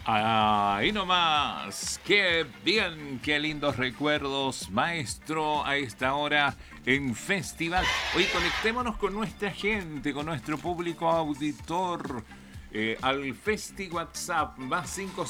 Ahí nomás, qué bien, qué lindos recuerdos, maestro, a esta hora en Festival. Hoy conectémonos con nuestra gente, con nuestro público auditor, al Festi WhatsApp, más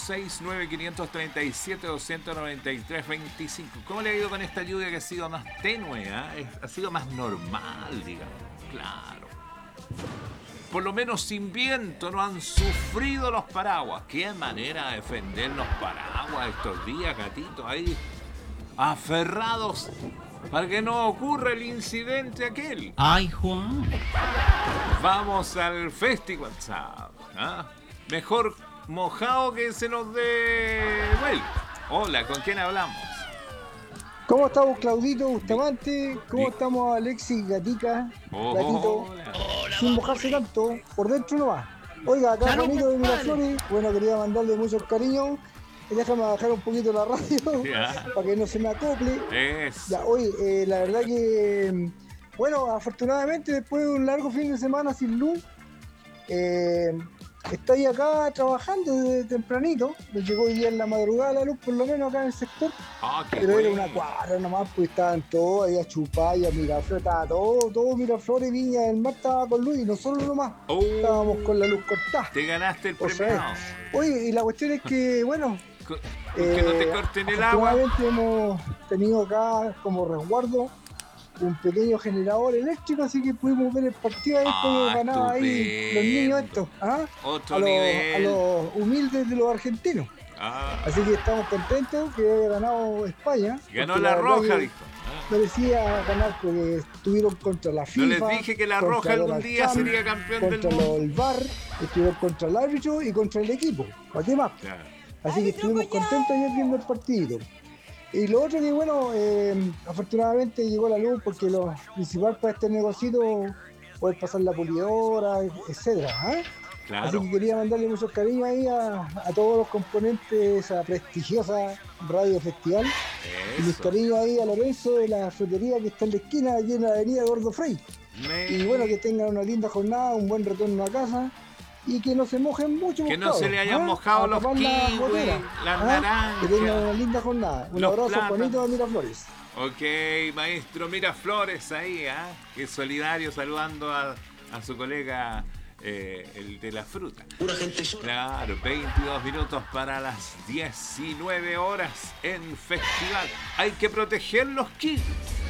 569-537-293-25. ¿Cómo le ha ido con esta lluvia que ha sido más tenue? Ha sido más normal, digamos, claro. Por lo menos sin viento, no han sufrido los paraguas. Qué manera de defender los paraguas estos días, gatitos, ahí aferrados para que no ocurra el incidente aquel. Ay, Juan. Vamos al Festi WhatsApp. Mejor mojado que se nos dé vuelta. Hola, ¿con quién hablamos? ¿Cómo estamos, Claudito Bustamante? ¿Cómo estamos, Alexis Gatica? Gatito, sin mojarse tanto, por dentro nomás. Oiga, acá Juanito de Miraflores, bueno, quería mandarle muchos cariños. Déjame bajar un poquito la radio para que no se me acople. Ya, oye, la verdad que, bueno, afortunadamente después de un largo fin de semana sin luz, estoy acá trabajando desde tempranito. Me llegó hoy día en la madrugada la luz, por lo menos acá en el sector. Pero bueno. Era una cuadra nomás, pues estaban todos ahí a chupar y a Miraflores, estaba todo Miraflores, Viña del Mar estaba con luz y nosotros nomás estábamos con la luz cortada. Te ganaste el premio. Oye, y la cuestión es que, bueno, que no te corten el agua. Hemos tenido acá como resguardo un pequeño generador eléctrico, así que pudimos ver el partido ahí como ganaban ahí los niños estos, Otro nivel. A los humildes de los argentinos. Así que estamos contentos que haya ganado España. Ganó la Roja, dijo. Merecía ganar porque estuvieron contra la FIFA. No les dije que la Roja algún día sería campeón del mundo. Contra el VAR, estuvieron contra el árbitro y contra el equipo. ¿Para qué más? Claro. Así que estuvimos contentos ayer viendo el partido. Y lo otro que, bueno, afortunadamente llegó la luz porque lo principal para este negocito poder pasar la pulidora, etcétera. Claro. Así que quería mandarle muchos cariños ahí a todos los componentes de esa prestigiosa Radio Festival. Y mis cariños ahí a Lorenzo de la frutería que está en la esquina, aquí en la avenida Gordo Frey. Y bueno, que tengan una linda jornada, un buen retorno a casa. Y que no se mojen mucho. Que no se le hayan mojado los kiwis, las naranjas. Que tengan una linda jornada. Un abrazo, Juanito de Miraflores. Ok, maestro Miraflores ahí, que es solidario saludando a su colega, el de la fruta. Pura gente sola. Claro, 22 minutos para las 19 horas en Festival. Hay que proteger los kiwis.